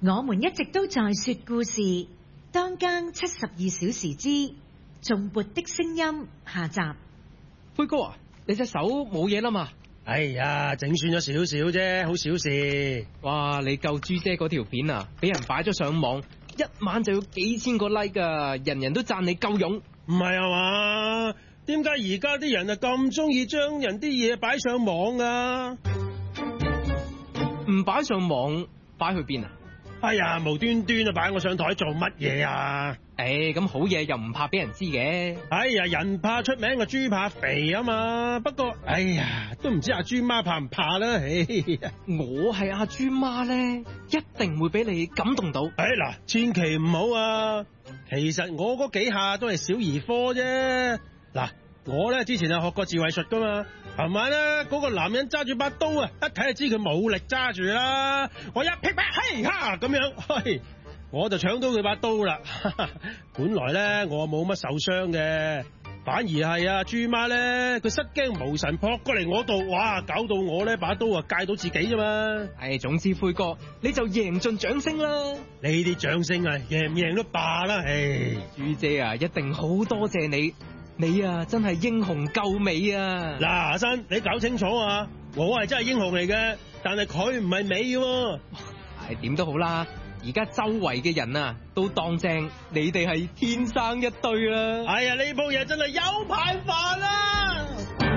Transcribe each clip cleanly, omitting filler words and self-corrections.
我們一直都在說故事，當更72小時之頌缽的聲音下集。 灰哥啊，你隻手冇嘢啦嘛？ 哎呀，整損咗少少啫，好小事。 哇，你救豬姐嗰條片啊，俾人擺咗上網，一晚就要幾千個 like 噶，人人都讚你夠勇。 唔係啊嘛？點解而家啲人啊咁中意將人啲嘢擺上網啊？ 唔擺上網，擺去邊啊？ 哎呀，無端端啊擺我上台做乜嘢啊？ 咁好嘢又唔怕俾人知嘅。 哎呀，人怕出名啊，豬怕肥啊嘛。不過，哎呀，都唔知阿豬媽怕唔怕啦。 我係阿豬媽咧，一定會俾你感動到。 嗱，千祈唔好啊！其實我嗰幾下都係小兒科啫。嗱，我咧之前係學過自衛術噶嘛。琴晚咧嗰個男人揸住把刀啊，一睇就知佢冇力揸住啦。我一劈啪，嘿哈咁樣，嘿，我就搶到佢把刀啦。本來咧我冇乜受傷嘅，反而係啊豬媽咧，佢失驚無神撲過嚟我度，哇，搞到我呢把刀啊戒到自己啫嘛。 總之灰哥你就贏盡掌聲啦。 呢啲掌聲啊，贏唔贏都罷啦。 豬姐啊，一定好多謝你。你啊，真係英雄救美啊！ 嗱，阿生，你搞清楚啊！我係真係英雄嚟嘅，但係佢唔係美嘅。 點都好啦，而家周圍嘅人啊，都當正你哋係天生一對啦。 哎呀，呢鋪嘢真係有排煩啦！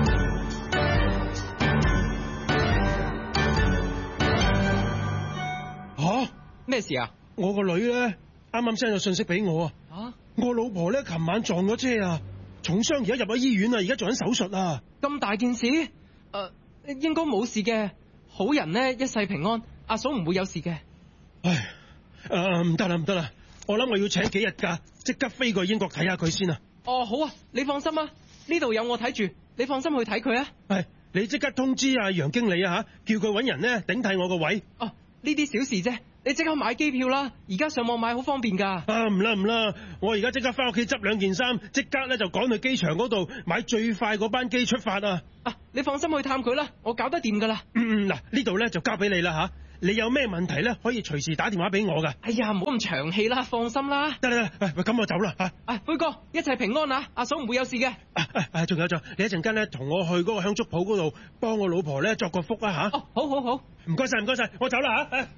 吓？ 咩事啊？ 我個女咧，啱啱 send 咗信息俾我啊！我老婆咧，琴晚撞咗車啊！重傷，而家入咗醫院啊！而家做緊手術啊！ 咁大件事？應該冇事嘅。好人呢，一世平安，阿嫂唔會有事嘅。 唉，唔得啦！我諗我要請幾日假，即刻飛過英國睇下佢先啊！ 哦，好啊，你放心啊，呢度有我睇住，你放心去睇佢啊。 係，你即刻通知阿楊經理啊吓，叫佢搵人呢頂替我個位。 哦，呢啲小事啫。你即刻買機票啦！而家上網買好方便噶。 唔啦，我而家即刻翻屋企執兩件衫，即刻咧就趕去機場嗰度買最快嗰班機出發啊！ 你放心去探佢啦，我搞得掂噶啦。 嗱，呢度咧就交俾你啦吓，你有咩問題咧可以隨時打電話俾我噶。 哎呀，唔好咁長氣啦，放心啦。 得啦，咁我走啦吓。 灰哥，一切平安啊！阿嫂唔會有事嘅。 仲有，你一陣間咧同我去嗰個香燭鋪嗰度幫我老婆咧作個福啊吓。 好，唔該晒， 我走啦吓。